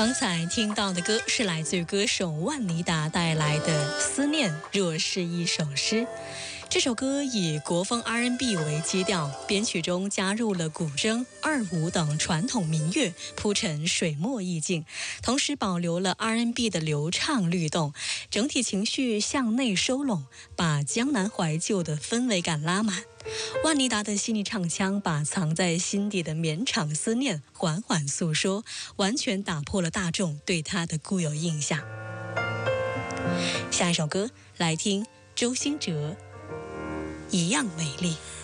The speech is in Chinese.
刚才听到的歌是来自于歌手万妮达带来的《思念若是一首诗》。这首歌以国风 R&B 为基调，编曲中加入了古筝、二胡等传统民乐，铺陈水墨意境，同时保留了 R&B 的流畅律动，整体情绪向内收拢，把江南怀旧的氛围感拉满。万妮达的细腻唱腔把藏在心底的绵长思念缓缓诉说，完全打破了大众对她的固有印象。下一首歌来听周兴哲，一样美丽。